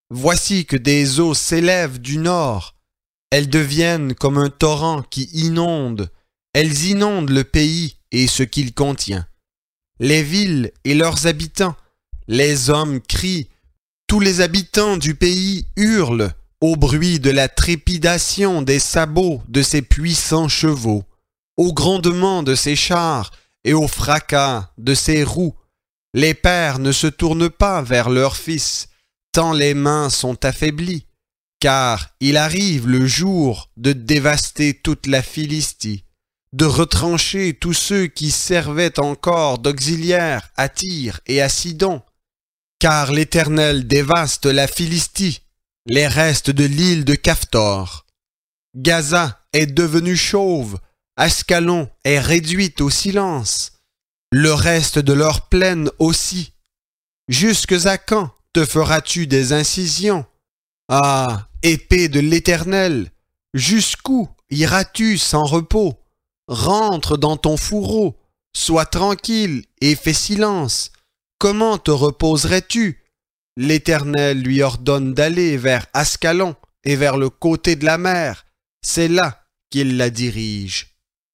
Voici que des eaux s'élèvent du nord. Elles deviennent comme un torrent qui inonde. Elles inondent le pays et ce qu'il contient. Les villes et leurs habitants, les hommes crient. Tous les habitants du pays hurlent au bruit de la trépidation des sabots de ces puissants chevaux, au grondement de ces chars et au fracas de ces roues. Les pères ne se tournent pas vers leurs fils, tant les mains sont affaiblies, car il arrive le jour de dévaster toute la Philistie, de retrancher tous ceux qui servaient encore d'auxiliaires à Tyr et à Sidon, car l'Éternel dévaste la Philistie, les restes de l'île de Caphtor. Gaza est devenue chauve, Ascalon est réduite au silence, le reste de leur plaine aussi. Jusque à quand te feras-tu des incisions? Ah, épée de l'Éternel, jusqu'où iras-tu sans repos? Rentre dans ton fourreau, sois tranquille et fais silence. Comment te reposerais-tu? L'Éternel lui ordonne d'aller vers Ascalon et vers le côté de la mer. C'est là qu'il la dirige.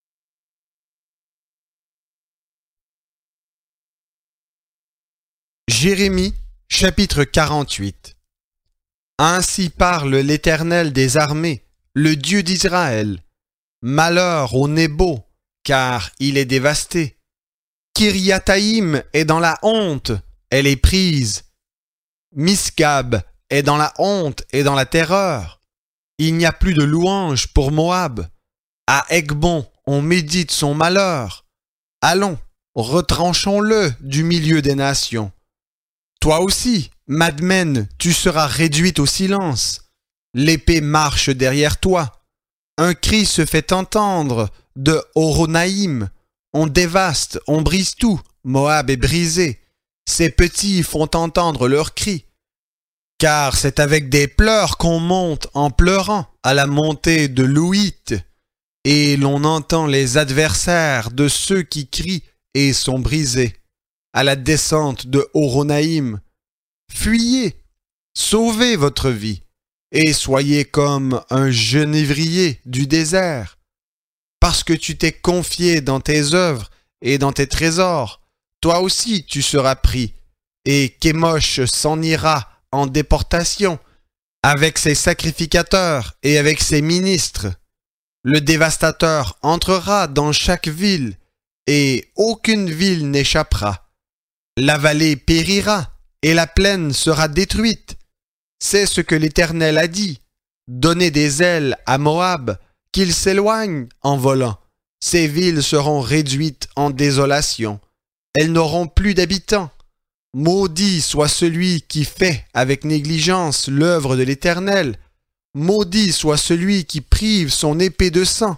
Jérémie, chapitre 48. Ainsi parle l'Éternel des armées, le Dieu d'Israël. Malheur au Nébo, car il est dévasté. Kiriathaïm est dans la honte, elle est prise. Misgab est dans la honte et dans la terreur. Il n'y a plus de louange pour Moab. À Egbon, on médite son malheur. Allons, retranchons-le du milieu des nations. Toi aussi, Madmen, tu seras réduite au silence. L'épée marche derrière toi. Un cri se fait entendre de Horonaïm. On dévaste, on brise tout. Moab est brisé. Ses petits font entendre leurs cris. Car c'est avec des pleurs qu'on monte en pleurant à la montée de l'Ouït. Et l'on entend les adversaires de ceux qui crient et sont brisés. À la descente de Horonaïm. Fuyez, sauvez votre vie, et soyez comme un genévrier du désert. Parce que tu t'es confié dans tes œuvres et dans tes trésors, toi aussi tu seras pris, et Kémosh s'en ira en déportation, avec ses sacrificateurs et avec ses ministres. Le dévastateur entrera dans chaque ville, et aucune ville n'échappera. La vallée périra, et la plaine sera détruite. C'est ce que l'Éternel a dit. Donnez des ailes à Moab, qu'il s'éloigne en volant. Ces villes seront réduites en désolation. Elles n'auront plus d'habitants. Maudit soit celui qui fait avec négligence l'œuvre de l'Éternel. Maudit soit celui qui prive son épée de sang.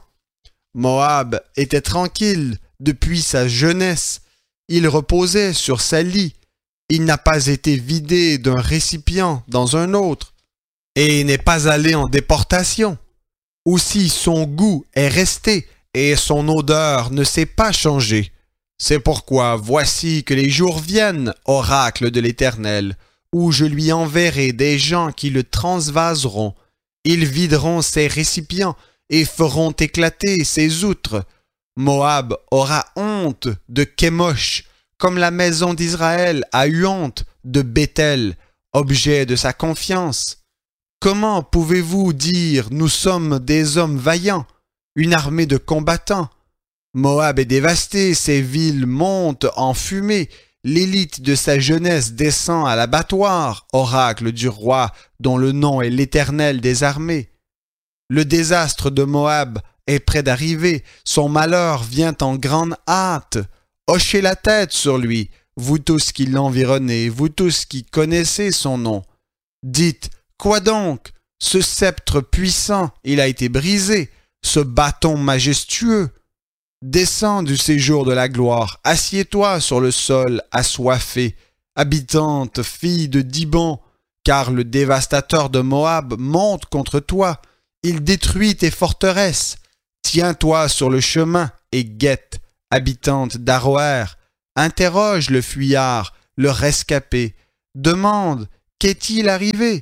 Moab était tranquille depuis sa jeunesse. Il reposait sur sa lie. Il n'a pas été vidé d'un récipient dans un autre, et n'est pas allé en déportation. Aussi son goût est resté, et son odeur ne s'est pas changée. C'est pourquoi voici que les jours viennent, oracle de l'Éternel, où je lui enverrai des gens qui le transvaseront. Ils videront ses récipients et feront éclater ses outres. Moab aura honte de Kémosh, comme la maison d'Israël a eu honte de Béthel, objet de sa confiance. Comment pouvez-vous dire « Nous sommes des hommes vaillants, une armée de combattants » Moab est dévasté, ses villes montent en fumée, l'élite de sa jeunesse descend à l'abattoir, oracle du roi dont le nom est l'Éternel des armées. Le désastre de Moab est près d'arriver, son malheur vient en grande hâte. Hochez la tête sur lui, vous tous qui l'environnez, vous tous qui connaissez son nom. Dites, quoi donc? Ce sceptre puissant, il a été brisé, ce bâton majestueux. Descends du séjour de la gloire, assieds-toi sur le sol assoiffé, habitante fille de Dibon, car le dévastateur de Moab monte contre toi, il détruit tes forteresses. Tiens-toi sur le chemin et guette. Habitante d'Aroër, interroge le fuyard, le rescapé, demande, qu'est-il arrivé?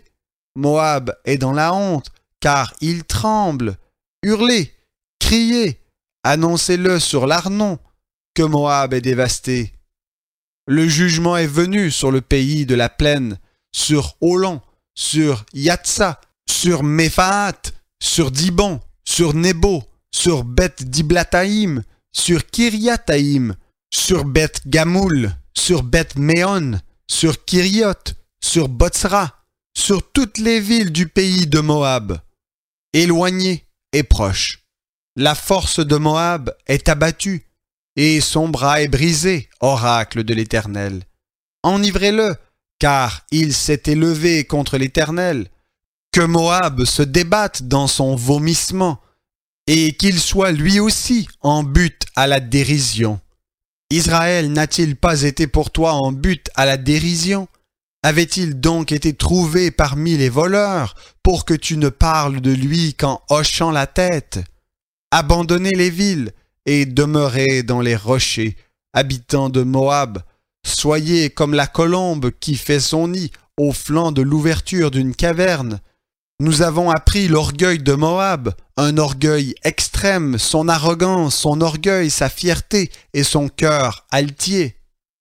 Moab est dans la honte, car il tremble. Hurlez, criez, annoncez-le sur l'Arnon, que Moab est dévasté. Le jugement est venu sur le pays de la plaine, sur Holon, sur Yatsa, sur Méphaat, sur Dibon, sur Nebo, sur Beth Diblataïm, sur Kiriataïm, sur Beth Gamoul, sur Beth Méon, sur Kiriot, sur Botsra, sur toutes les villes du pays de Moab, éloignées et proches. La force de Moab est abattue, et son bras est brisé, oracle de l'Éternel. Enivrez-le, car il s'est élevé contre l'Éternel. Que Moab se débatte dans son vomissement, et qu'il soit lui aussi en but à la dérision. Israël n'a-t-il pas été pour toi en but à la dérision? Avait-il donc été trouvé parmi les voleurs pour que tu ne parles de lui qu'en hochant la tête? Abandonnez les villes et demeurez dans les rochers, habitants de Moab. Soyez comme la colombe qui fait son nid au flanc de l'ouverture d'une caverne. Nous avons appris l'orgueil de Moab, un orgueil extrême, son arrogance, son orgueil, sa fierté et son cœur altier.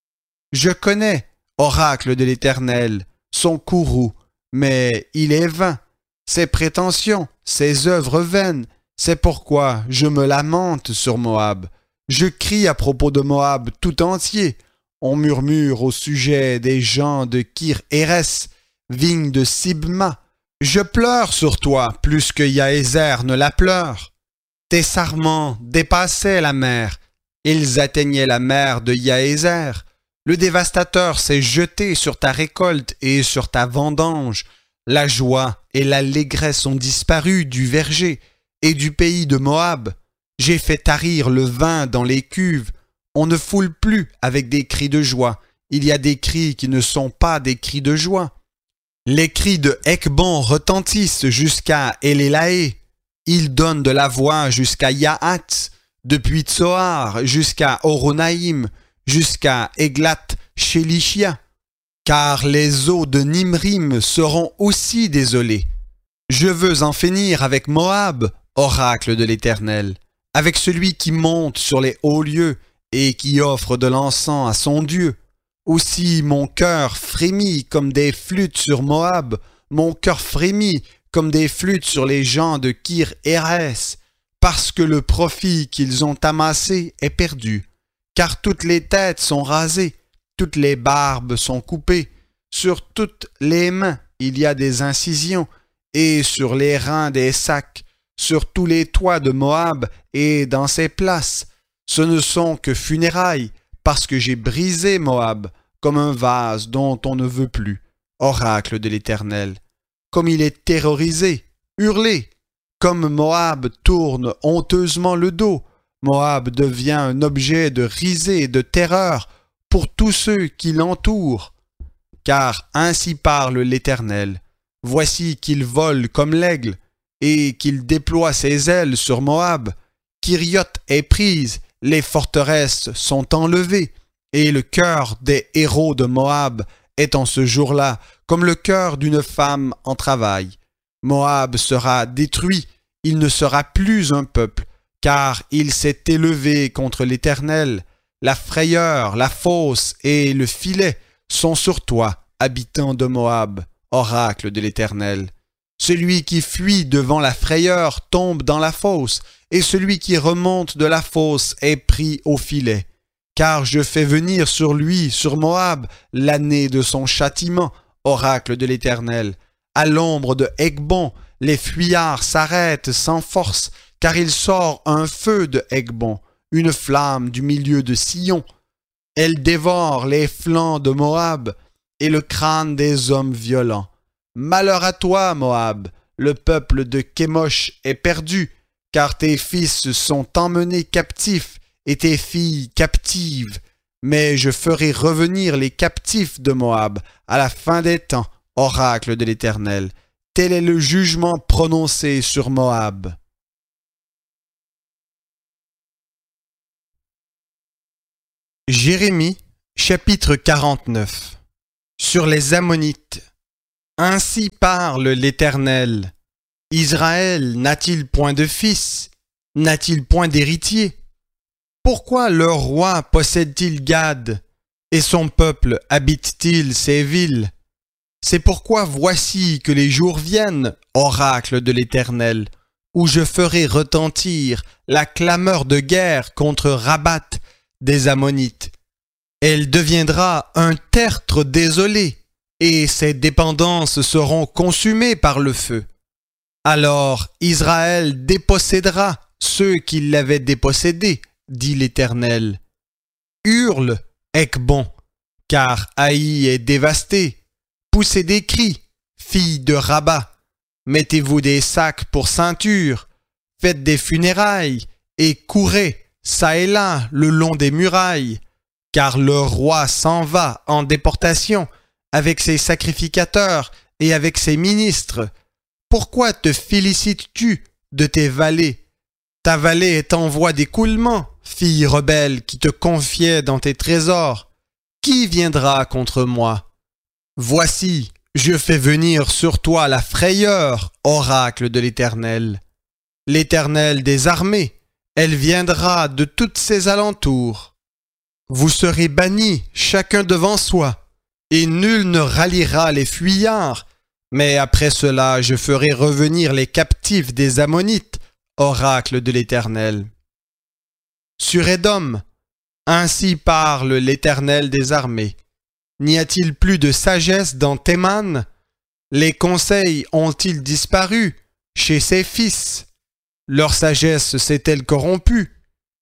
Je connais, oracle de l'Éternel, son courroux, mais il est vain, ses prétentions, ses œuvres vaines. C'est pourquoi je me lamente sur Moab. Je crie à propos de Moab tout entier. On murmure au sujet des gens de Kir-Hérès, vigne de Sibma. Je pleure sur toi plus que Yaézer ne la pleure. Tes sarments dépassaient la mer. Ils atteignaient la mer de Yaézer. Le dévastateur s'est jeté sur ta récolte et sur ta vendange. La joie et l'allégresse ont disparu du verger et du pays de Moab. J'ai fait tarir le vin dans les cuves. On ne foule plus avec des cris de joie. Il y a des cris qui ne sont pas des cris de joie. Les cris de Hekbon retentissent jusqu'à Élélaé. Ils donnent de la voix jusqu'à Yahat, depuis Tsoar jusqu'à Horonaïm, jusqu'à Eglat-Shélishia. Car les eaux de Nimrim seront aussi désolées. Je veux en finir avec Moab, oracle de l'Éternel, avec celui qui monte sur les hauts lieux et qui offre de l'encens à son Dieu. Aussi mon cœur frémit comme des flûtes sur Moab, mon cœur frémit comme des flûtes sur les gens de Kir-Hérès, parce que le profit qu'ils ont amassé est perdu, car toutes les têtes sont rasées, toutes les barbes sont coupées, sur toutes les mains il y a des incisions, et sur les reins des sacs, sur tous les toits de Moab et dans ses places. Ce ne sont que funérailles, parce que j'ai brisé Moab comme un vase dont on ne veut plus, oracle de l'Éternel. Comme il est terrorisé, hurlez. Comme Moab tourne honteusement le dos, Moab devient un objet de risée et de terreur pour tous ceux qui l'entourent. Car ainsi parle l'Éternel. Voici qu'il vole comme l'aigle, et qu'il déploie ses ailes sur Moab. Kiriot est prise, les forteresses sont enlevées, et le cœur des héros de Moab est en ce jour-là comme le cœur d'une femme en travail. Moab sera détruit, il ne sera plus un peuple, car il s'est élevé contre l'Éternel. La frayeur, la fosse et le filet sont sur toi, habitant de Moab, oracle de l'Éternel. Celui qui fuit devant la frayeur tombe dans la fosse, et celui qui remonte de la fosse est pris au filet. Car je fais venir sur lui, sur Moab, l'année de son châtiment, oracle de l'Éternel. À l'ombre de Hekbon, les fuyards s'arrêtent sans force, car il sort un feu de Hekbon, une flamme du milieu de Sion. Elle dévore les flancs de Moab et le crâne des hommes violents. Malheur à toi, Moab, le peuple de Kémosh est perdu, car tes fils sont emmenés captifs et tes filles captives. Mais je ferai revenir les captifs de Moab à la fin des temps, oracle de l'Éternel. Tel est le jugement prononcé sur Moab. Jérémie, chapitre 49. Sur les Ammonites. Ainsi parle l'Éternel. Israël n'a-t-il point de fils? N'a-t-il point d'héritier? Pourquoi leur roi possède-t-il Gad, et son peuple habite-t-il ces villes? C'est pourquoi voici que les jours viennent, oracle de l'Éternel, où je ferai retentir la clameur de guerre contre Rabat des Ammonites. Elle deviendra un tertre désolé, et ses dépendances seront consumées par le feu. Alors Israël dépossédera ceux qui l'avaient dépossédé, dit l'Éternel. Hurle, Hecbon, car Haï est dévasté. Poussez des cris, filles de Rabat. Mettez-vous des sacs pour ceinture. Faites des funérailles et courez, çà et là, le long des murailles. Car le roi s'en va en déportation avec ses sacrificateurs et avec ses ministres. Pourquoi te félicites-tu de tes vallées? Ta vallée est en voie d'écoulement, fille rebelle qui te confiait dans tes trésors. Qui viendra contre moi? Voici, je fais venir sur toi la frayeur, oracle de l'Éternel. L'Éternel des armées, elle viendra de toutes ses alentours. Vous serez bannis, chacun devant soi, et nul ne ralliera les fuyards, mais après cela je ferai revenir les captifs des Ammonites, oracle de l'Éternel. Sur Édom, ainsi parle l'Éternel des armées. N'y a-t-il plus de sagesse dans Théman? Les conseils ont-ils disparu chez ses fils? Leur sagesse s'est-elle corrompue?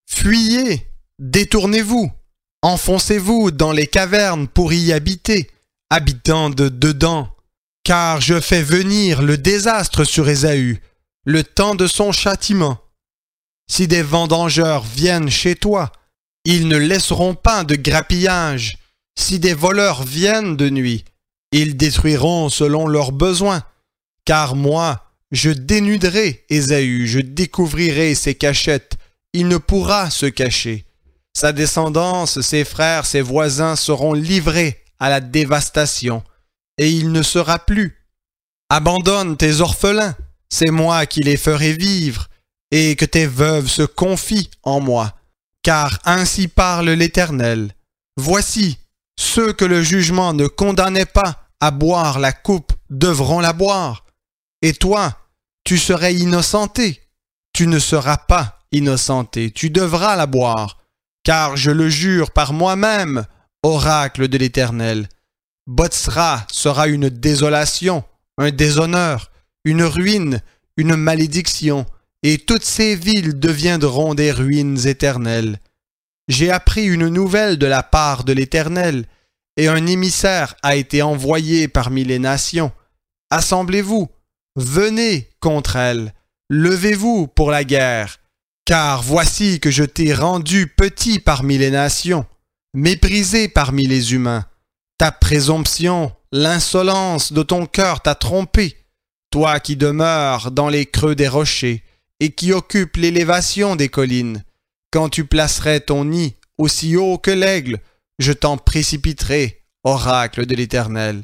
Fuyez, détournez-vous, enfoncez-vous dans les cavernes pour y habiter, habitants de dedans. Car je fais venir le désastre sur Ésaü, le temps de son châtiment. Si des vendangeurs viennent chez toi, ils ne laisseront pas de grappillage. Si des voleurs viennent de nuit, ils détruiront selon leurs besoins. Car moi, je dénuderai Ésaü, je découvrirai ses cachettes. Il ne pourra se cacher. Sa descendance, ses frères, ses voisins seront livrés à la dévastation, et il ne sera plus. Abandonne tes orphelins, c'est moi qui les ferai vivre, et que tes veuves se confient en moi. Car ainsi parle l'Éternel. Voici, ceux que le jugement ne condamnait pas à boire la coupe devront la boire. Et toi, tu serais innocenté. Tu ne seras pas innocenté, tu devras la boire. Car je le jure par moi-même, oracle de l'Éternel. Botsra sera une désolation, un déshonneur, une ruine, une malédiction, et toutes ces villes deviendront des ruines éternelles. J'ai appris une nouvelle de la part de l'Éternel, et un émissaire a été envoyé parmi les nations. Assemblez-vous, venez contre elle, levez-vous pour la guerre, car voici que je t'ai rendu petit parmi les nations, méprisé parmi les humains. Ta présomption, l'insolence de ton cœur t'a trompé, toi qui demeures dans les creux des rochers et qui occupes l'élévation des collines. Quand tu placerais ton nid aussi haut que l'aigle, je t'en précipiterai, oracle de l'Éternel.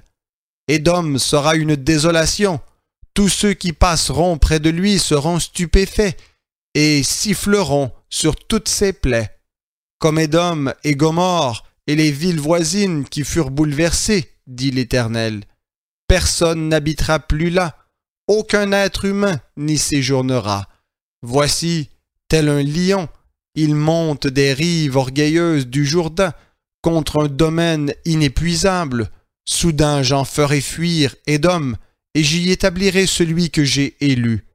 Édom sera une désolation. Tous ceux qui passeront près de lui seront stupéfaits et siffleront sur toutes ses plaies. Comme Édom et Gomorrhe et les villes voisines qui furent bouleversées, dit l'Éternel. Personne n'habitera plus là, aucun être humain n'y séjournera. Voici, tel un lion, il monte des rives orgueilleuses du Jourdain contre un domaine inépuisable. Soudain j'en ferai fuir Édom, et j'y établirai celui que j'ai élu.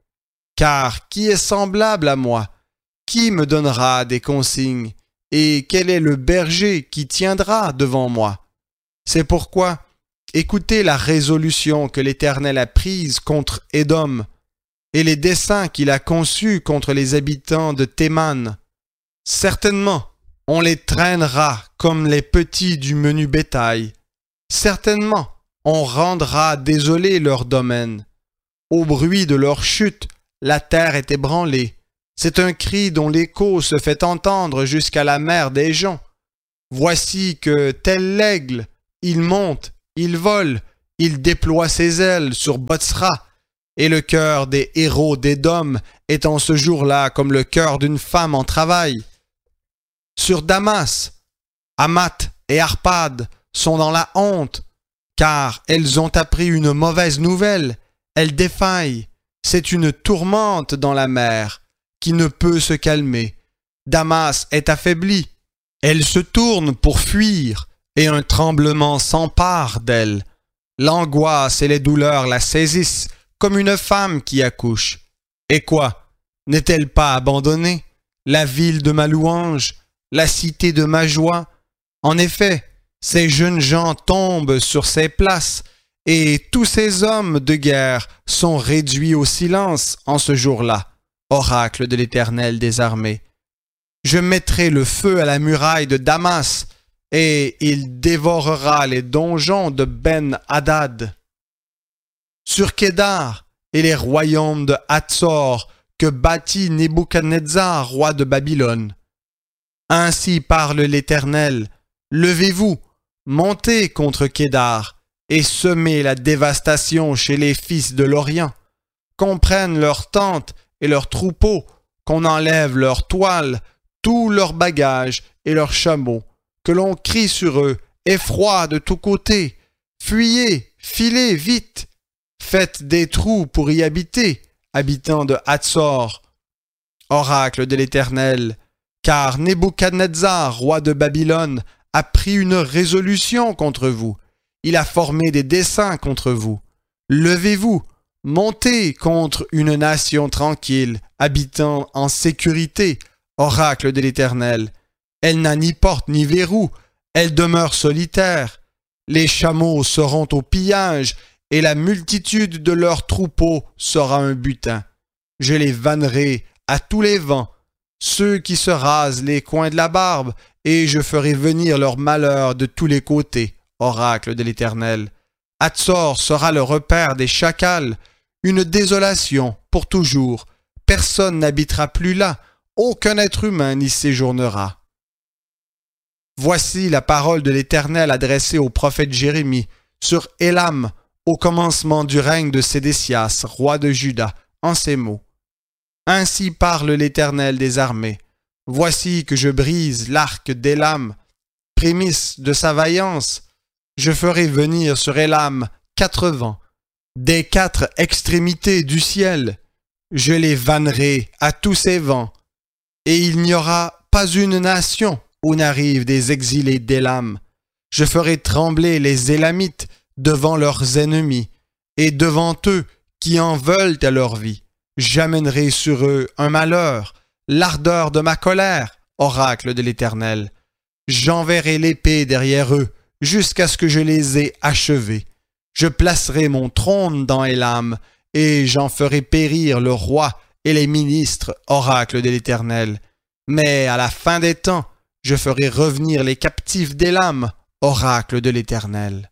Car qui est semblable à moi? Qui me donnera des consignes? Et quel est le berger qui tiendra devant moi? C'est pourquoi, écoutez la résolution que l'Éternel a prise contre Édom, et les desseins qu'il a conçus contre les habitants de Théman. Certainement, on les traînera comme les petits du menu bétail. Certainement, on rendra désolé leur domaine. Au bruit de leur chute, la terre est ébranlée. C'est un cri dont l'écho se fait entendre jusqu'à la mer des gens. Voici que, tel l'aigle, il monte, il vole, il déploie ses ailes sur Botsra, et le cœur des héros d'Édom est en ce jour-là comme le cœur d'une femme en travail. Sur Damas, Hamath et Arpad sont dans la honte, car elles ont appris une mauvaise nouvelle, elles défaillent. C'est une tourmente dans la mer qui ne peut se calmer. Damas est affaiblie, elle se tourne pour fuir, et un tremblement s'empare d'elle. L'angoisse et les douleurs la saisissent comme une femme qui accouche. Et quoi? N'est-elle pas abandonnée? La ville de ma louange, la cité de ma joie? En effet, ces jeunes gens tombent sur ces places, et tous ces hommes de guerre sont réduits au silence en ce jour-là, oracle de l'Éternel des armées. Je mettrai le feu à la muraille de Damas, et il dévorera les donjons de Ben-Hadad. Sur Kédar et les royaumes de Hatzor que bâtit Nebuchadnezzar, roi de Babylone. Ainsi parle l'Éternel, levez-vous, montez contre Kédar, et semez la dévastation chez les fils de l'Orient, qu'on prenne leurs tentes et leurs troupeaux, qu'on enlève leurs toiles, tous leurs bagages et leurs chameaux, que l'on crie sur eux, effroi de tous côtés, fuyez, filez vite, faites des trous pour y habiter, habitants de Hatzor. Oracle de l'Éternel, car Nebuchadnezzar, roi de Babylone, a pris une résolution contre vous. Il a formé des desseins contre vous. Levez-vous, montez contre une nation tranquille, habitant en sécurité, oracle de l'Éternel. Elle n'a ni porte ni verrou, elle demeure solitaire. Les chameaux seront au pillage, et la multitude de leurs troupeaux sera un butin. Je les vannerai à tous les vents, ceux qui se rasent les coins de la barbe, et je ferai venir leur malheur de tous les côtés, oracle de l'Éternel. Hatzor sera le repère des chacals, une désolation pour toujours. Personne n'habitera plus là, aucun être humain n'y séjournera. Voici la parole de l'Éternel adressée au prophète Jérémie sur Élam, au commencement du règne de Sédécias, roi de Juda, en ces mots. Ainsi parle l'Éternel des armées. Voici que je brise l'arc d'Élam, prémisse de sa vaillance. Je ferai venir sur Élam 4 vents, des 4 extrémités du ciel. Je les vannerai à tous ces vents, et il n'y aura pas une nation où n'arrivent des exilés d'Élam. Je ferai trembler les Élamites devant leurs ennemis, et devant eux qui en veulent à leur vie. J'amènerai sur eux un malheur, l'ardeur de ma colère, oracle de l'Éternel. J'enverrai l'épée derrière eux, jusqu'à ce que je les ai achevés. Je placerai mon trône dans Élam, et j'en ferai périr le roi et les ministres, oracle de l'Éternel. Mais à la fin des temps, je ferai revenir les captifs d'Élam, oracle de l'Éternel.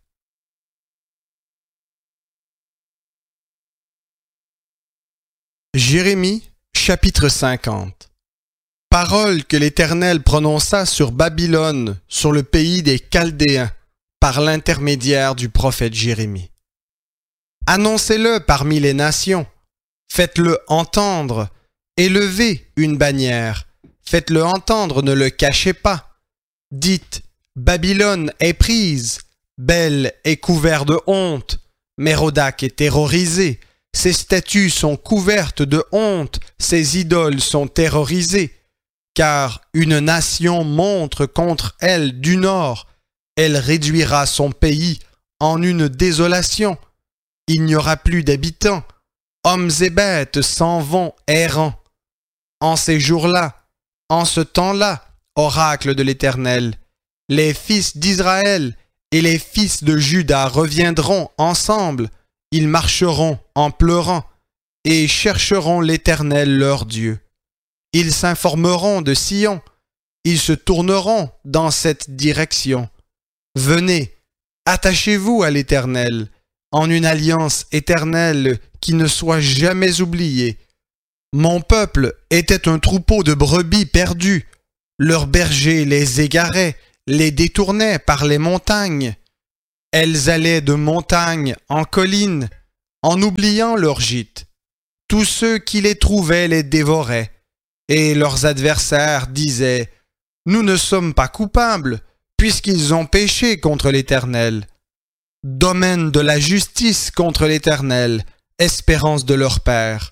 Jérémie, chapitre 50. Parole que l'Éternel prononça sur Babylone, sur le pays des Chaldéens, par l'intermédiaire du prophète Jérémie. Annoncez-le parmi les nations, faites-le entendre, élevez une bannière, faites-le entendre, ne le cachez pas. Dites, Babylone est prise, Bel est couvert de honte, Mérodach est terrorisé, ses statues sont couvertes de honte, ses idoles sont terrorisées, car une nation monte contre elle du nord, elle réduira son pays en une désolation. Il n'y aura plus d'habitants, hommes et bêtes s'en vont errants. En ces jours-là, en ce temps-là, oracle de l'Éternel, les fils d'Israël et les fils de Juda reviendront ensemble, ils marcheront en pleurant et chercheront l'Éternel leur Dieu. Ils s'informeront de Sion, ils se tourneront dans cette direction. Venez, attachez-vous à l'Éternel, en une alliance éternelle qui ne soit jamais oubliée. Mon peuple était un troupeau de brebis perdues. Leurs bergers les égaraient, les détournaient par les montagnes. Elles allaient de montagne en colline, en oubliant leur gîte. Tous ceux qui les trouvaient les dévoraient, et leurs adversaires disaient « Nous ne sommes pas coupables, puisqu'ils ont péché contre l'Éternel. » Domaine de la justice contre l'Éternel, espérance de leur père.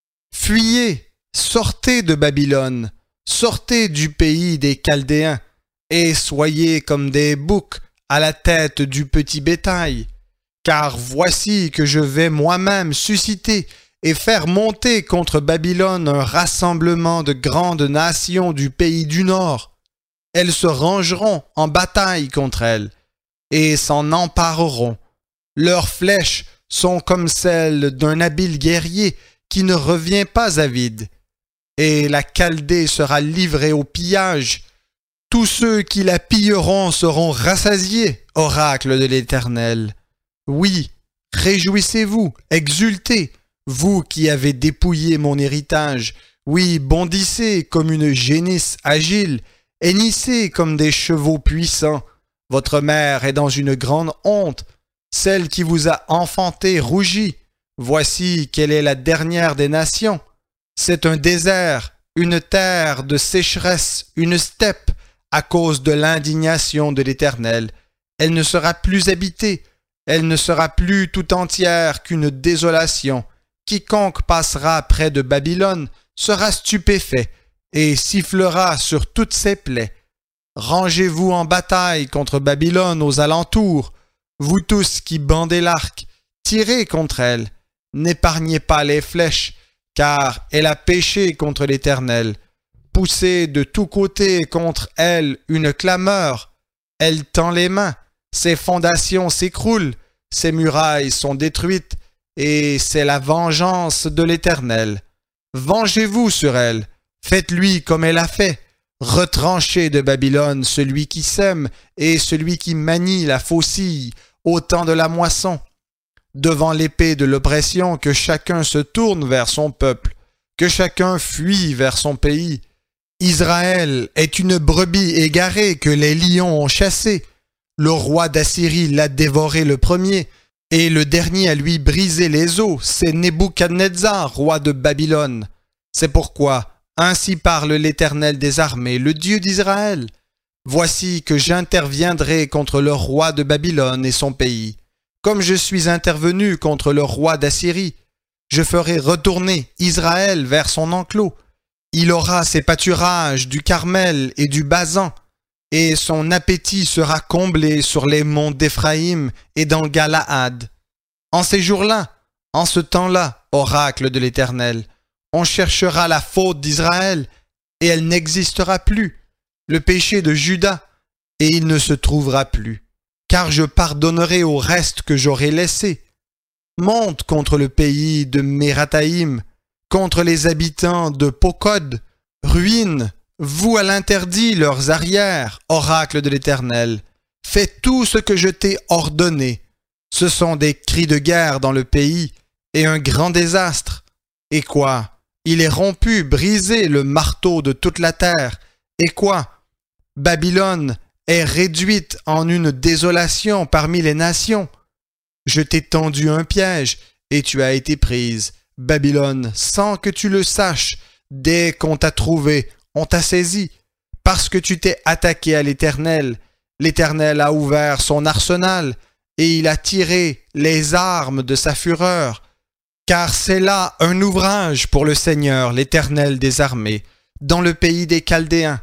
Fuyez, sortez de Babylone, sortez du pays des Chaldéens, et soyez comme des boucs à la tête du petit bétail. Car voici que je vais moi-même susciter et faire monter contre Babylone un rassemblement de grandes nations du pays du Nord. Elles se rangeront en bataille contre elle, et s'en empareront. Leurs flèches sont comme celles d'un habile guerrier qui ne revient pas à vide. Et la Chaldée sera livrée au pillage. Tous ceux qui la pilleront seront rassasiés, oracle de l'Éternel. Oui, réjouissez-vous, exultez, vous qui avez dépouillé mon héritage. Oui, bondissez comme une génisse agile, hennissez comme des chevaux puissants. Votre mère est dans une grande honte, celle qui vous a enfanté rougit. Voici qu'elle est la dernière des nations. C'est un désert, une terre de sécheresse, une steppe, à cause de l'indignation de l'Éternel. Elle ne sera plus habitée, elle ne sera plus tout entière qu'une désolation. Quiconque passera près de Babylone sera stupéfait et sifflera sur toutes ses plaies. Rangez-vous en bataille contre Babylone aux alentours, vous tous qui bandez l'arc, tirez contre elle, n'épargnez pas les flèches, car elle a péché contre l'Éternel. Poussez de tous côtés contre elle une clameur, elle tend les mains, ses fondations s'écroulent, ses murailles sont détruites, et c'est la vengeance de l'Éternel. Vengez-vous sur elle, faites-lui comme elle a fait. Retranchez de Babylone celui qui sème et celui qui manie la faucille au temps de la moisson. Devant l'épée de l'oppression, que chacun se tourne vers son peuple, que chacun fuit vers son pays. Israël est une brebis égarée que les lions ont chassée. Le roi d'Assyrie l'a dévoré le premier, et le dernier à lui briser les os, c'est Nebuchadnezzar, roi de Babylone. C'est pourquoi, ainsi parle l'Éternel des armées, le Dieu d'Israël. Voici que j'interviendrai contre le roi de Babylone et son pays. Comme je suis intervenu contre le roi d'Assyrie, je ferai retourner Israël vers son enclos. Il aura ses pâturages du Carmel et du Basan, et son appétit sera comblé sur les monts d'Éphraïm et dans Galaad. En ces jours-là, en ce temps-là, oracle de l'Éternel, on cherchera la faute d'Israël, et elle n'existera plus, le péché de Juda, et il ne se trouvera plus, car je pardonnerai au reste que j'aurai laissé. Monte contre le pays de Mérathaïm, contre les habitants de Pokod, ruine, vous à l'interdit leurs arrières, oracle de l'Éternel. Fais tout ce que je t'ai ordonné. Ce sont des cris de guerre dans le pays, et un grand désastre. Et quoi? Il est rompu, brisé le marteau de toute la terre. Et quoi? Babylone est réduite en une désolation parmi les nations. Je t'ai tendu un piège, et tu as été prise. Babylone, sans que tu le saches, dès qu'on t'a trouvé, on t'a saisi. Parce que tu t'es attaqué à l'Éternel, l'Éternel a ouvert son arsenal, et il a tiré les armes de sa fureur. Car c'est là un ouvrage pour le Seigneur, l'Éternel des armées, dans le pays des Chaldéens.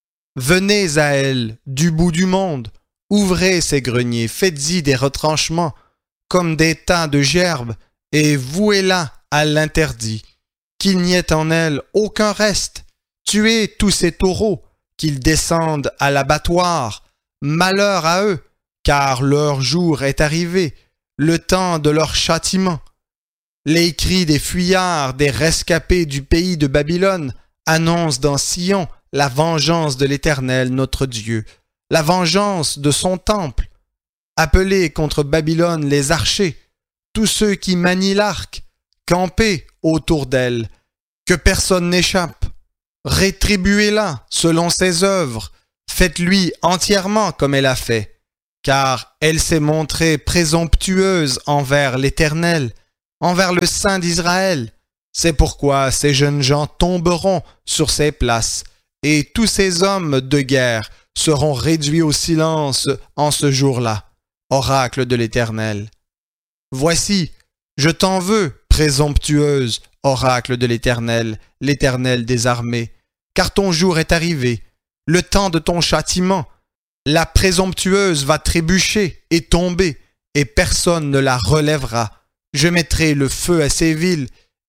Venez à elle, du bout du monde, ouvrez ses greniers, faites-y des retranchements, comme des tas de gerbes, et vouez-la à l'interdit, qu'il n'y ait en elle aucun reste. Tuez tous ces taureaux, qu'ils descendent à l'abattoir. Malheur à eux, car leur jour est arrivé, le temps de leur châtiment. Les cris des fuyards, des rescapés du pays de Babylone annoncent dans Sion la vengeance de l'Éternel notre Dieu, la vengeance de son temple. Appelez contre Babylone les archers, tous ceux qui manient l'arc, campez autour d'elle, que personne n'échappe. Rétribuez-la selon ses œuvres, faites-lui entièrement comme elle a fait. car elle s'est montrée présomptueuse envers l'Éternel, envers le Saint d'Israël. C'est pourquoi ces jeunes gens tomberont sur ces places, et tous ces hommes de guerre seront réduits au silence en ce jour-là. Oracle de l'Éternel. Voici, je t'en veux, présomptueuse, oracle de l'Éternel, l'Éternel des armées, car ton jour est arrivé, le temps de ton châtiment. La présomptueuse va trébucher et tomber, et personne ne la relèvera. Je mettrai le feu à ces villes,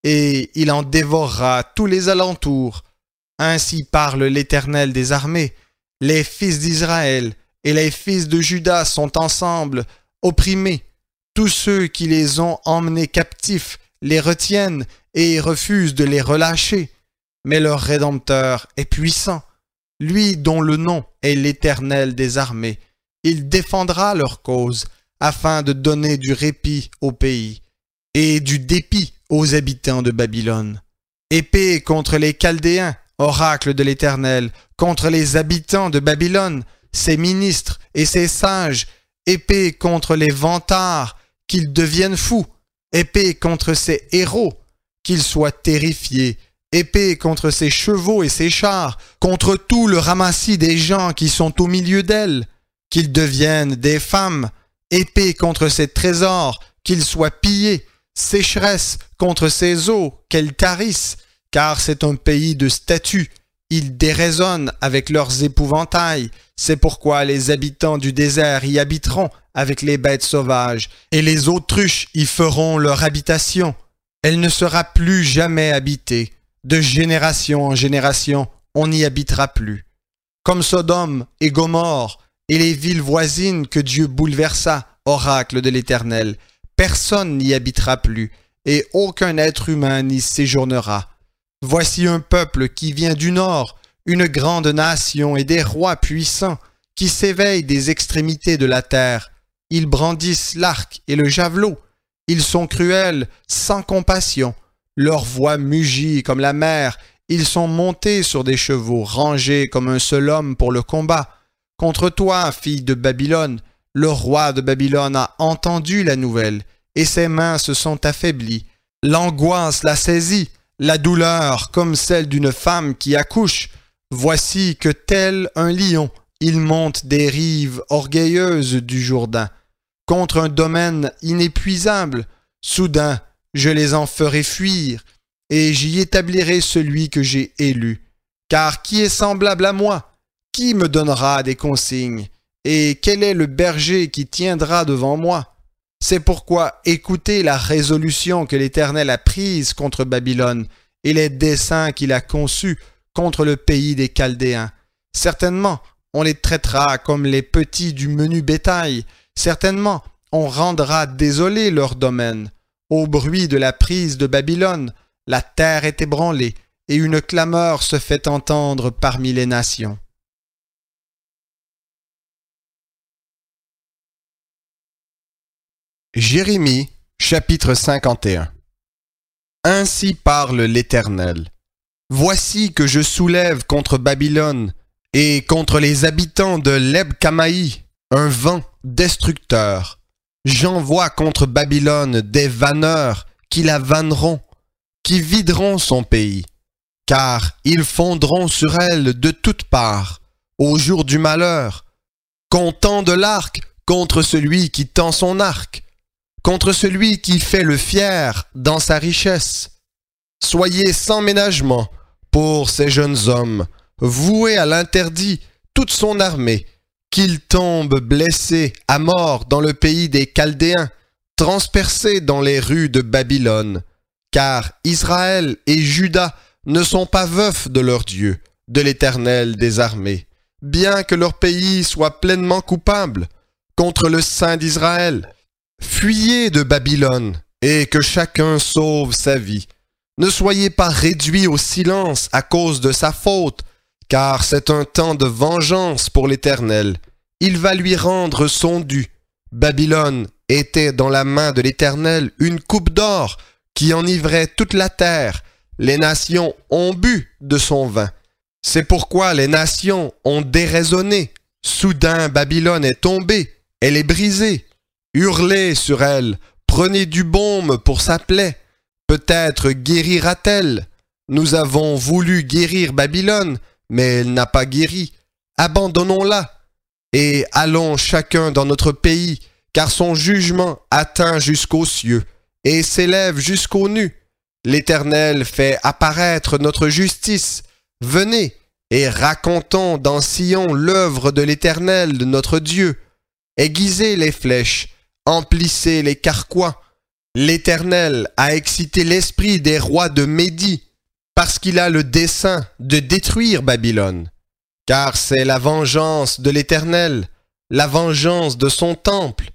et il en dévorera tous les alentours. Ainsi parle l'Éternel des armées. Les fils d'Israël et les fils de Juda sont ensemble, opprimés. Tous ceux qui les ont emmenés captifs les retiennent et refusent de les relâcher. Mais leur Rédempteur est puissant, lui dont le nom est l'Éternel des armées. Il défendra leur cause, afin de donner du répit au pays, et du dépit aux habitants de Babylone. Épée contre les Chaldéens, oracle de l'Éternel, contre les habitants de Babylone, ses ministres et ses sages, épée contre les vantards, qu'ils deviennent fous, épée contre ses héros, qu'ils soient terrifiés, épée contre ses chevaux et ses chars, contre tout le ramassis des gens qui sont au milieu d'elle, qu'ils deviennent des femmes, épée contre ses trésors, qu'ils soient pillés, sécheresse contre ses eaux, qu'elles tarissent, car c'est un pays de statues. Ils déraisonnent avec leurs épouvantails. C'est pourquoi les habitants du désert y habiteront avec les bêtes sauvages, et les autruches y feront leur habitation. Elle ne sera plus jamais habitée. De génération en génération, on n'y habitera plus. Comme Sodome et Gomorrhe et les villes voisines que Dieu bouleversa, oracle de l'Éternel, personne n'y habitera plus, et aucun être humain n'y séjournera. Voici un peuple qui vient du nord, une grande nation et des rois puissants, qui s'éveillent des extrémités de la terre. Ils brandissent l'arc et le javelot. Ils sont cruels, sans compassion. Leur voix mugit comme la mer. Ils sont montés sur des chevaux, rangés comme un seul homme pour le combat. Contre toi, fille de Babylone, le roi de Babylone a entendu la nouvelle, et ses mains se sont affaiblies. L'angoisse l'a saisie, la douleur comme celle d'une femme qui accouche. Voici que tel un lion, il monte des rives orgueilleuses du Jourdain, contre un domaine inépuisable. Soudain, je les en ferai fuir, et j'y établirai celui que j'ai élu. Car qui est semblable à moi? Qui me donnera des consignes? Et quel est le berger qui tiendra devant moi? C'est pourquoi écoutez la résolution que l'Éternel a prise contre Babylone et les desseins qu'il a conçus contre le pays des Chaldéens. Certainement, on les traitera comme les petits du menu bétail. Certainement, on rendra désolés leur domaine. Au bruit de la prise de Babylone, la terre est ébranlée et une clameur se fait entendre parmi les nations. Jérémie, chapitre 51. Ainsi parle l'Éternel. Voici que je soulève contre Babylone et contre les habitants de Leb-Kamaï un vent destructeur. J'envoie contre Babylone des vanneurs qui la vanneront, qui videront son pays, car ils fondront sur elle de toutes parts, au jour du malheur, comptant de l'arc contre celui qui tend son arc, contre celui qui fait le fier dans sa richesse. Soyez sans ménagement pour ces jeunes hommes, voués à l'interdit toute son armée, qu'ils tombent blessés à mort dans le pays des Chaldéens, transpercés dans les rues de Babylone. Car Israël et Juda ne sont pas veufs de leur Dieu, de l'Éternel des armées, bien que leur pays soit pleinement coupable contre le Saint d'Israël. Fuyez de Babylone, et que chacun sauve sa vie. Ne soyez pas réduits au silence à cause de sa faute, car c'est un temps de vengeance pour l'Éternel. Il va lui rendre son dû. Babylone était dans la main de l'Éternel une coupe d'or qui enivrait toute la terre. Les nations ont bu de son vin. C'est pourquoi les nations ont déraisonné. Soudain Babylone est tombée, elle est brisée. Hurlez sur elle, prenez du baume pour sa plaie. Peut-être guérira-t-elle. Nous avons voulu guérir Babylone, mais elle n'a pas guéri. Abandonnons-la et allons chacun dans notre pays, car son jugement atteint jusqu'aux cieux et s'élève jusqu'aux nues. L'Éternel fait apparaître notre justice. Venez et racontons dans Sion l'œuvre de l'Éternel, de notre Dieu. Aiguisez les flèches, emplissez les carquois. L'Éternel a excité l'esprit des rois de Médie, parce qu'il a le dessein de détruire Babylone. Car c'est la vengeance de l'Éternel, la vengeance de son temple.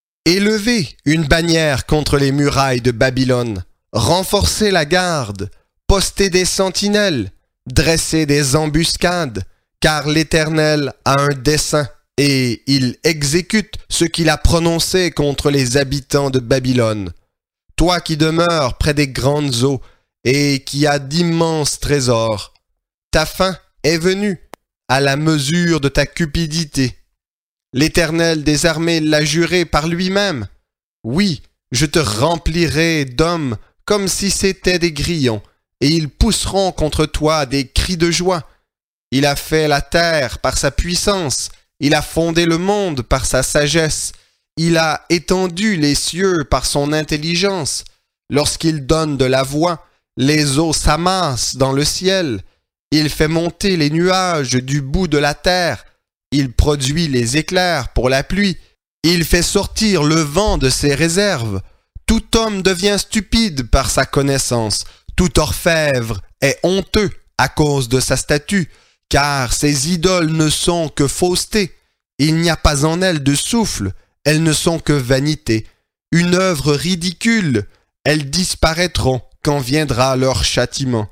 Élevez une bannière contre les murailles de Babylone, renforcez la garde, postez des sentinelles, dressez des embuscades, car l'Éternel a un dessein, et il exécute ce qu'il a prononcé contre les habitants de Babylone. Toi qui demeures près des grandes eaux, et qui as d'immenses trésors, ta fin est venue à la mesure de ta cupidité. L'Éternel des armées l'a juré par lui-même. Oui, je te remplirai d'hommes comme si c'étaient des grillons, et ils pousseront contre toi des cris de joie. Il a fait la terre par sa puissance, il a fondé le monde par sa sagesse, il a étendu les cieux par son intelligence. Lorsqu'il donne de la voix, les eaux s'amassent dans le ciel. Il fait monter les nuages du bout de la terre. Il produit les éclairs pour la pluie. Il fait sortir le vent de ses réserves. Tout homme devient stupide par sa connaissance. Tout orfèvre est honteux à cause de sa statue, car ses idoles ne sont que fausseté. Il n'y a pas en elles de souffle. Elles ne sont que vanité. Une œuvre ridicule. Elles disparaîtront quand viendra leur châtiment.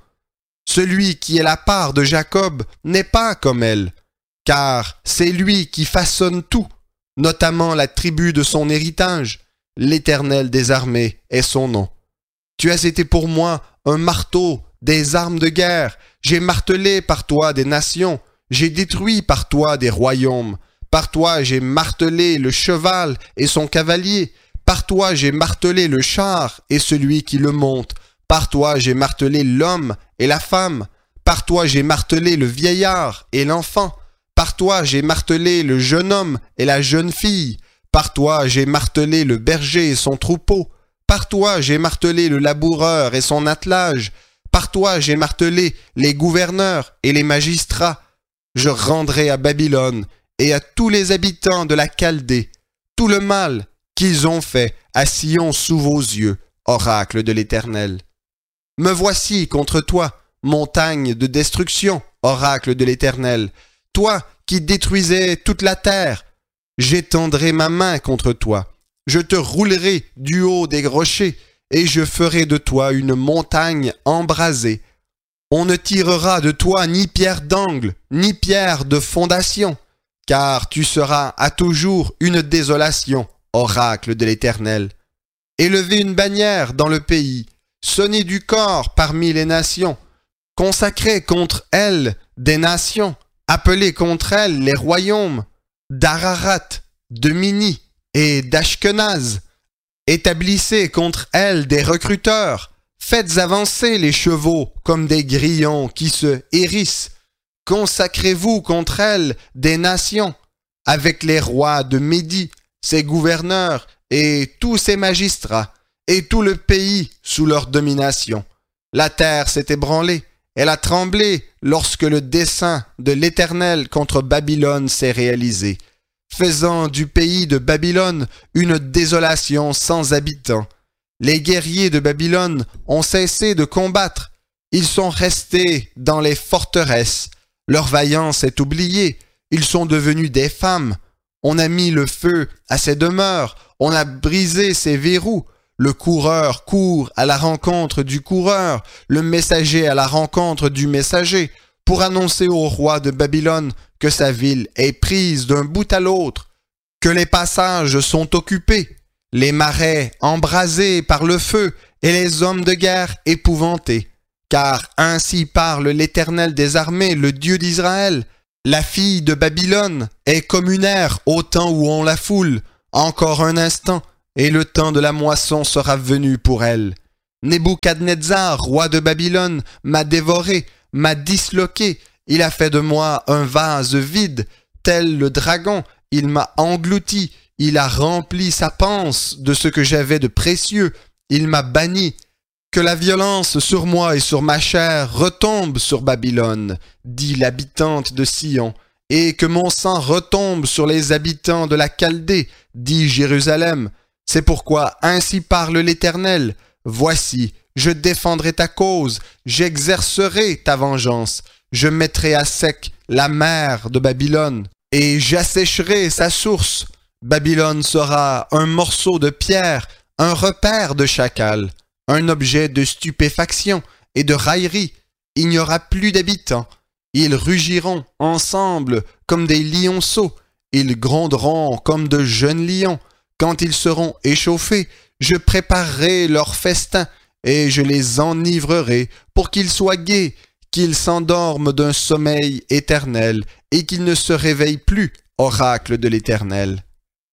Celui qui est la part de Jacob n'est pas comme elle, car c'est lui qui façonne tout, notamment la tribu de son héritage. L'Éternel des armées est son nom. Tu as été pour moi un marteau, des armes de guerre. J'ai martelé par toi des nations, j'ai détruit par toi des royaumes. Par toi j'ai martelé le cheval et son cavalier. Par toi j'ai martelé le char et celui qui le monte. Par toi j'ai martelé l'homme et la femme. Par toi j'ai martelé le vieillard et l'enfant. Par toi j'ai martelé le jeune homme et la jeune fille. Par toi j'ai martelé le berger et son troupeau. Par toi j'ai martelé le laboureur et son attelage. Par toi j'ai martelé les gouverneurs et les magistrats. Je rendrai à Babylone et à tous les habitants de la Chaldée tout le mal qu'ils ont fait à Sion sous vos yeux, oracle de l'Éternel. Me voici contre toi, montagne de destruction, oracle de l'Éternel. Toi qui détruisais toute la terre, j'étendrai ma main contre toi. Je te roulerai du haut des rochers, et je ferai de toi une montagne embrasée. On ne tirera de toi ni pierre d'angle, ni pierre de fondation, car tu seras à toujours une désolation, oracle de l'Éternel. Élevez une bannière dans le pays, sonnez du cor parmi les nations, consacrez contre elle des nations, appelez contre elle les royaumes d'Ararat, de Mini et d'Ashkenaz. Établissez contre elle des recruteurs, faites avancer les chevaux comme des grillons qui se hérissent. Consacrez-vous contre elle des nations, avec les rois de Médie, ses gouverneurs et tous ses magistrats, et tout le pays sous leur domination. La terre s'est ébranlée, elle a tremblé lorsque le dessein de l'Éternel contre Babylone s'est réalisé, faisant du pays de Babylone une désolation sans habitants. Les guerriers de Babylone ont cessé de combattre, ils sont restés dans les forteresses. Leur vaillance est oubliée, ils sont devenus des femmes. On a mis le feu à ses demeures, on a brisé ses verrous. Le coureur court à la rencontre du coureur, le messager à la rencontre du messager, pour annoncer au roi de Babylone que sa ville est prise d'un bout à l'autre, que les passages sont occupés, les marais embrasés par le feu et les hommes de guerre épouvantés. Car ainsi parle l'Éternel des armées, le Dieu d'Israël, La fille de Babylone est comme une ère au temps où on la foule. Encore un instant, et le temps de la moisson sera venu pour elle. Nebuchadnezzar, roi de Babylone, m'a dévoré, m'a disloqué. Il a fait de moi un vase vide. Tel le dragon, il m'a englouti. Il a rempli sa panse de ce que j'avais de précieux. Il m'a banni. Que la violence sur moi et sur ma chair retombe sur Babylone, dit l'habitante de Sion, et que mon sang retombe sur les habitants de la Chaldée, dit Jérusalem. C'est pourquoi ainsi parle l'Éternel. Voici, je défendrai ta cause, j'exercerai ta vengeance, je mettrai à sec la mer de Babylone, et j'assécherai sa source. Babylone sera un morceau de pierre, un repère de chacal, un objet de stupéfaction et de raillerie. Il n'y aura plus d'habitants. Ils rugiront ensemble comme des lionceaux. Ils gronderont comme de jeunes lions. Quand ils seront échauffés, je préparerai leur festin et je les enivrerai pour qu'ils soient gais, qu'ils s'endorment d'un sommeil éternel et qu'ils ne se réveillent plus, oracle de l'Éternel.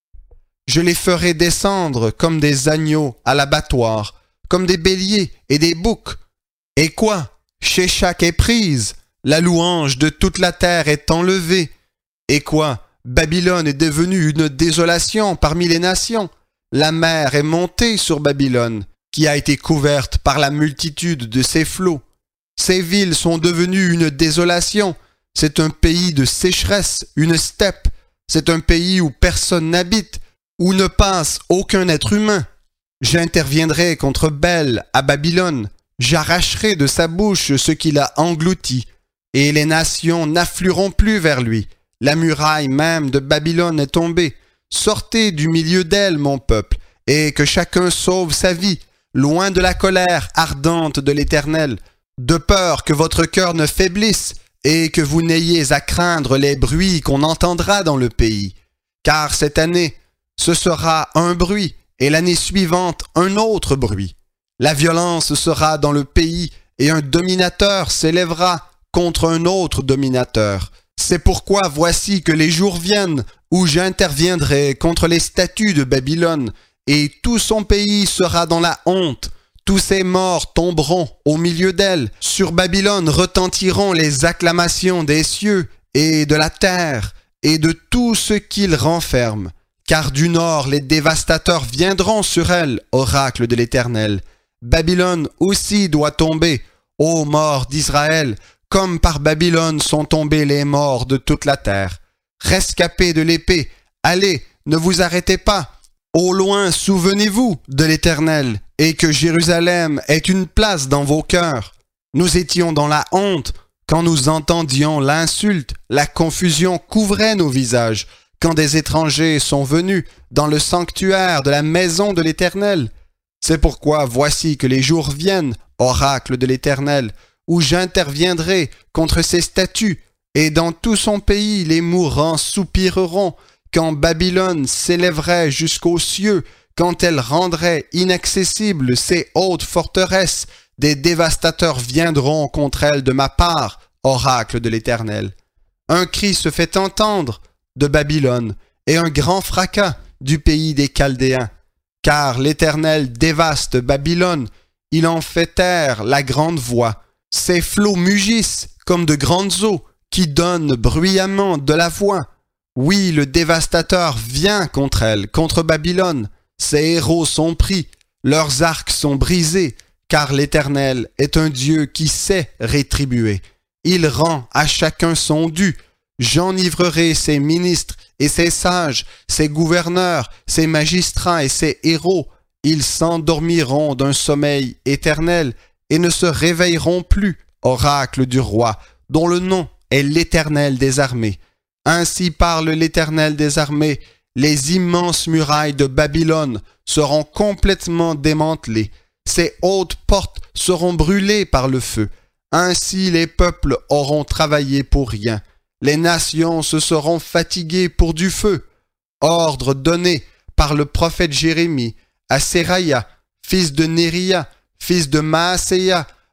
Je les ferai descendre comme des agneaux à l'abattoir, comme des béliers et des boucs. Et quoi? Sheshak est prise, la louange de toute la terre est enlevée. Et quoi? Babylone est devenue une désolation parmi les nations. La mer est montée sur Babylone, qui a été couverte par la multitude de ses flots. Ces villes sont devenues une désolation. C'est un pays de sécheresse, une steppe. C'est un pays où personne n'habite, où ne passe aucun être humain. J'interviendrai contre Bel à Babylone, j'arracherai de sa bouche ce qu'il a englouti, et les nations n'afflueront plus vers lui. La muraille même de Babylone est tombée. Sortez du milieu d'elle, mon peuple, et que chacun sauve sa vie, loin de la colère ardente de l'Éternel, de peur que votre cœur ne faiblisse, et que vous n'ayez à craindre les bruits qu'on entendra dans le pays. Car cette année, ce sera un bruit, et l'année suivante un autre bruit. La violence sera dans le pays, et un dominateur s'élèvera contre un autre dominateur. C'est pourquoi voici que les jours viennent où j'interviendrai contre les statues de Babylone, et tout son pays sera dans la honte. Tous ses morts tomberont au milieu d'elle. Sur Babylone retentiront les acclamations des cieux et de la terre, et de tout ce qu'il renferme. Car du nord les dévastateurs viendront sur elle, oracle de l'Éternel. Babylone aussi doit tomber, ô morts d'Israël, comme par Babylone sont tombés les morts de toute la terre. Rescapés de l'épée, allez, ne vous arrêtez pas. Au loin, souvenez-vous de l'Éternel, et que Jérusalem est une place dans vos cœurs. Nous étions dans la honte quand nous entendions l'insulte, la confusion couvrait nos visages. Quand des étrangers sont venus dans le sanctuaire de la maison de l'Éternel. C'est pourquoi voici que les jours viennent, oracle de l'Éternel, où j'interviendrai contre ces statues, et dans tout son pays les mourants soupireront, quand Babylone s'élèverait jusqu'aux cieux, quand elle rendrait inaccessibles ses hautes forteresses, des dévastateurs viendront contre elle de ma part, oracle de l'Éternel. Un cri se fait entendre de Babylone, et un grand fracas du pays des Chaldéens. Car l'Éternel dévaste Babylone, il en fait taire la grande voix. Ses flots mugissent comme de grandes eaux qui donnent bruyamment de la voix. Oui, le dévastateur vient contre elle, contre Babylone. Ses héros sont pris, leurs arcs sont brisés, car l'Éternel est un Dieu qui sait rétribuer. Il rend à chacun son dû. J'enivrerai ses ministres et ses sages, ses gouverneurs, ses magistrats et ses héros. Ils s'endormiront d'un sommeil éternel et ne se réveilleront plus, oracle du roi, dont le nom est l'Éternel des armées. Ainsi parle l'Éternel des armées, les immenses murailles de Babylone seront complètement démantelées. Ses hautes portes seront brûlées par le feu. Ainsi les peuples auront travaillé pour rien. Les nations se seront fatiguées pour du feu. Ordre donné par le prophète Jérémie à Séraïa, fils de Néria, fils de Maaséia,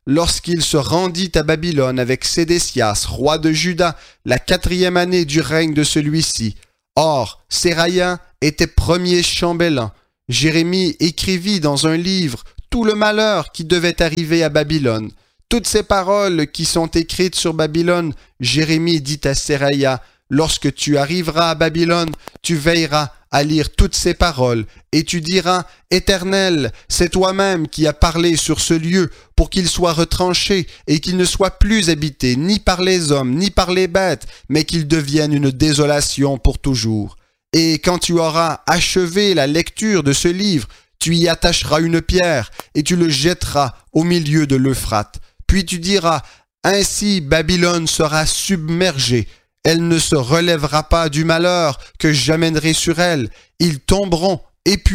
lorsqu'il se rendit à Babylone avec Sédécias, roi de Juda, la 4e année du règne de celui-ci. Or, Séraïa était premier chambellan. Jérémie écrivit dans un livre tout le malheur qui devait arriver à Babylone. Toutes ces paroles qui sont écrites sur Babylone, Jérémie dit à Séraïa, « Lorsque tu arriveras à Babylone, tu veilleras à lire toutes ces paroles, et tu diras, « Éternel, c'est toi-même qui as parlé sur ce lieu pour qu'il soit retranché et qu'il ne soit plus habité ni par les hommes ni par les bêtes, mais qu'il devienne une désolation pour toujours. Et quand tu auras achevé la lecture de ce livre, tu y attacheras une pierre et tu le jetteras au milieu de l'Euphrate. Puis tu diras, « Ainsi Babylone sera submergée. Elle ne se relèvera pas du malheur que j'amènerai sur elle. Ils tomberont épuisés. »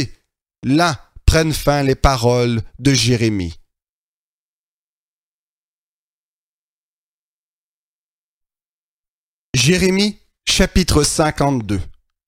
Là prennent fin les paroles de Jérémie. Jérémie, chapitre 52.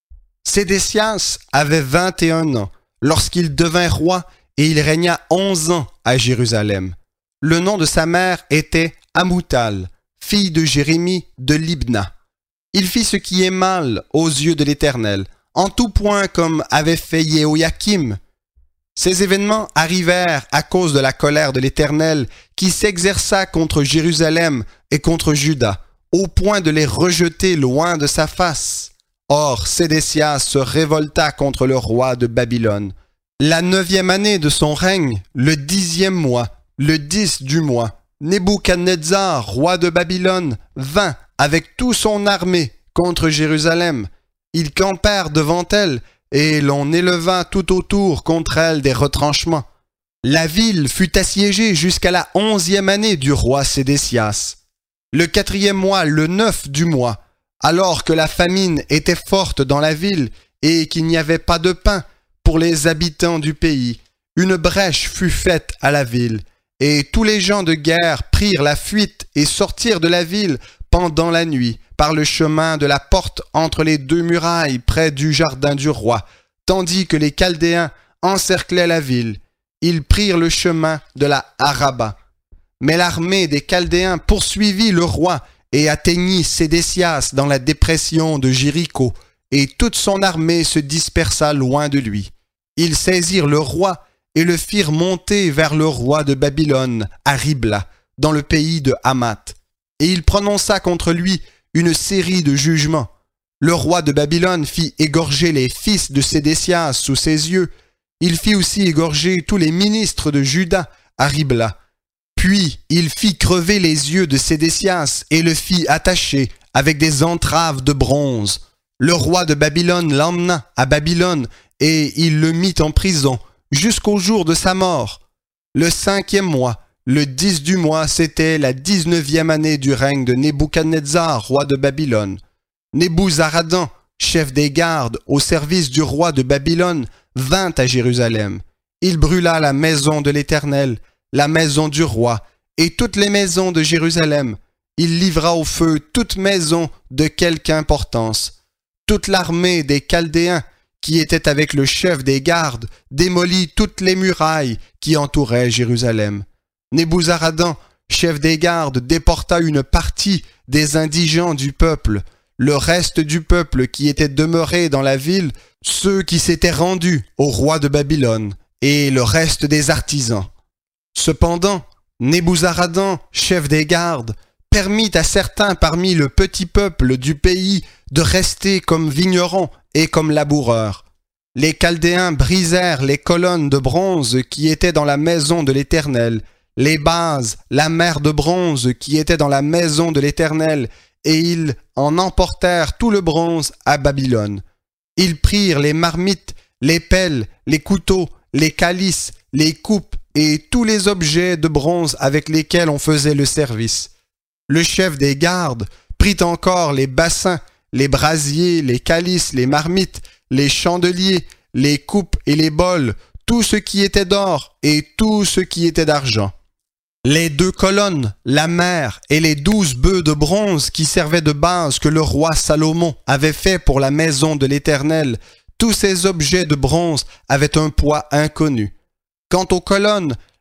Sédécias avait 21 ans lorsqu'il devint roi et il régna 11 ans à Jérusalem. Le nom de sa mère était Amoutal, fille de Jérémie de Libna. Il fit ce qui est mal aux yeux de l'Éternel, en tout point comme avait fait Jéhoïakim. Ces événements arrivèrent à cause de la colère de l'Éternel qui s'exerça contre Jérusalem et contre Juda, au point de les rejeter loin de sa face. Or, Sédécias se révolta contre le roi de Babylone. La 9e année de son règne, le 10e mois, le 10 du mois, Nebuchadnezzar, roi de Babylone, vint avec toute son armée contre Jérusalem. Ils campèrent devant elle, et l'on éleva tout autour contre elle des retranchements. La ville fut assiégée jusqu'à la 11e année du roi Sédécias. Le 4e mois, le 9 du mois, alors que la famine était forte dans la ville et qu'il n'y avait pas de pain pour les habitants du pays, une brèche fut faite à la ville, et tous les gens de guerre prirent la fuite et sortirent de la ville pendant la nuit, par le chemin de la porte entre les 2 murailles près du jardin du roi, tandis que les Chaldéens encerclaient la ville. Ils prirent le chemin de la Araba. Mais l'armée des Chaldéens poursuivit le roi et atteignit Sédécias dans la dépression de Jéricho, et toute son armée se dispersa loin de lui. Ils saisirent le roi et le firent monter vers le roi de Babylone, à Ribla, dans le pays de Hamath. Et il prononça contre lui une série de jugements. Le roi de Babylone fit égorger les fils de Sédécias sous ses yeux. Il fit aussi égorger tous les ministres de Juda à Ribla. Puis il fit crever les yeux de Sédécias et le fit attacher avec des entraves de bronze. Le roi de Babylone l'emmena à Babylone et il le mit en prison jusqu'au jour de sa mort. Le 5e mois, le 10 du mois, c'était la 19e année du règne de Nebuchadnezzar, roi de Babylone. Nebuzaradan, chef des gardes au service du roi de Babylone, vint à Jérusalem. Il brûla la maison de l'Éternel, la maison du roi, et toutes les maisons de Jérusalem. Il livra au feu toute maison de quelque importance. Toute l'armée des Chaldéens, qui était avec le chef des gardes, démolit toutes les murailles qui entouraient Jérusalem. Nebuzaradan, chef des gardes, déporta une partie des indigents du peuple, le reste du peuple qui était demeuré dans la ville, ceux qui s'étaient rendus au roi de Babylone, et le reste des artisans. Cependant, Nebuzaradan, chef des gardes, permit à certains parmi le petit peuple du pays de rester comme vignerons et comme laboureurs. Les Chaldéens brisèrent les colonnes de bronze qui étaient dans la maison de l'Éternel, les bases, la mer de bronze qui était dans la maison de l'Éternel, et ils en emportèrent tout le bronze à Babylone. Ils prirent les marmites, les pelles, les couteaux, les calices, les coupes et tous les objets de bronze avec lesquels on faisait le service. Le chef des gardes prit encore les bassins, les brasiers, les calices, les marmites, les chandeliers, les coupes et les bols, tout ce qui était d'or et tout ce qui était d'argent. Les 2 colonnes, la mer et les 12 bœufs de bronze qui servaient de base que le roi Salomon avait fait pour la maison de l'Éternel, tous ces objets de bronze avaient un poids inconnu. Quant aux colonnes,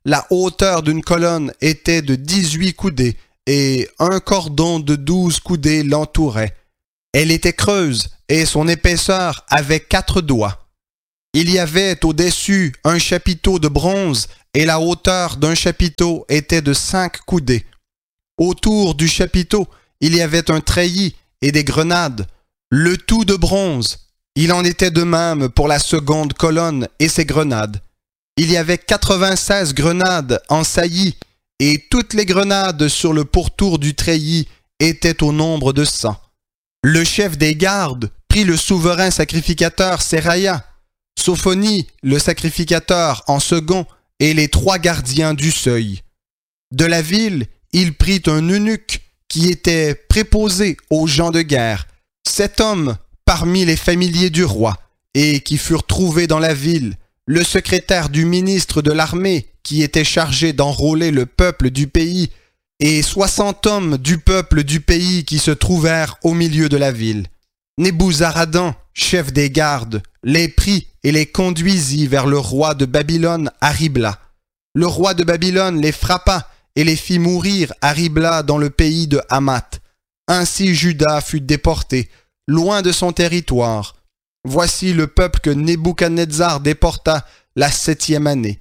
La hauteur d'une colonne était de 18 coudées, et un cordon de 12 coudées l'entourait. Elle était creuse, et son épaisseur avait 4 doigts. Il y avait au-dessus un chapiteau de bronze, et la hauteur d'un chapiteau était de 5 coudées. Autour du chapiteau, il y avait un treillis et des grenades, le tout de bronze. Il en était de même pour la seconde colonne et ses grenades. Il y avait 96 grenades en saillie, et toutes les grenades sur le pourtour du treillis étaient au nombre de 100. Le chef des gardes prit le souverain sacrificateur Seraïa, Sophonie le sacrificateur en second, et les 3 gardiens du seuil. De la ville, il prit un eunuque qui était préposé aux gens de guerre, 7 hommes parmi les familiers du roi, et qui furent trouvés dans la ville, le secrétaire du ministre de l'armée qui était chargé d'enrôler le peuple du pays, et 60 hommes du peuple du pays qui se trouvèrent au milieu de la ville. Nebuzaradan, chef des gardes, les prit et les conduisit vers le roi de Babylone à Ribla. Le roi de Babylone les frappa et les fit mourir à Ribla dans le pays de Hamath. Ainsi Juda fut déporté, loin de son territoire. Voici le peuple que Nebuchadnezzar déporta la 7e année.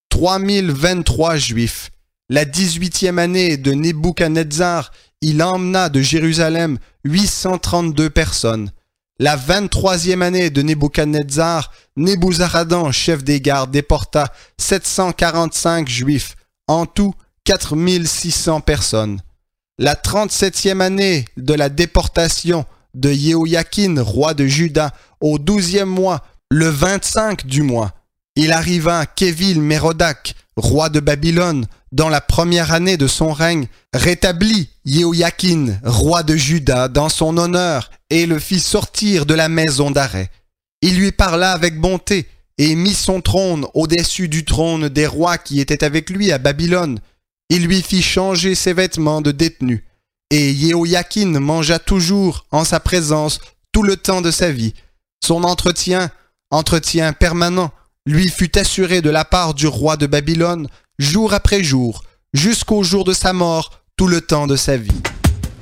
3023 Juifs. La 18e année de Nebuchadnezzar, il emmena de Jérusalem 832 personnes. La 23e année de Nebuchadnezzar, Nebuzaradan, chef des gardes, déporta 745 Juifs, en tout 4600 personnes. La 37e année de la déportation de Jéhoïakin, roi de Juda, au 12e mois, le 25 du mois, il arriva Kévil-Mérodach, roi de Babylone, dans la première année de son règne, rétablit Jéhoïakin, roi de Juda, dans son honneur, et le fit sortir de la maison d'arrêt. Il lui parla avec bonté, et mit son trône au-dessus du trône des rois qui étaient avec lui à Babylone. Il lui fit changer ses vêtements de détenu. Et Jéhoïakin mangea toujours en sa présence tout le temps de sa vie. Son entretien permanent, lui fut assuré de la part du roi de Babylone, jour après jour, jusqu'au jour de sa mort, tout le temps de sa vie.